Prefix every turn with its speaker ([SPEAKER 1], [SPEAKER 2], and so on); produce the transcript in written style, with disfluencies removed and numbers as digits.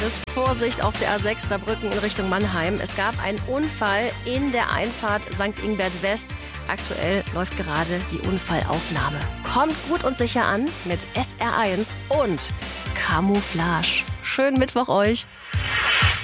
[SPEAKER 1] Vorsicht auf der A6 Saarbrücken in Richtung Mannheim. Es gab einen Unfall in der Einfahrt St. Ingbert West. Aktuell läuft gerade die Unfallaufnahme. Kommt gut und sicher an mit SR1 und Camouflage. Schönen Mittwoch euch.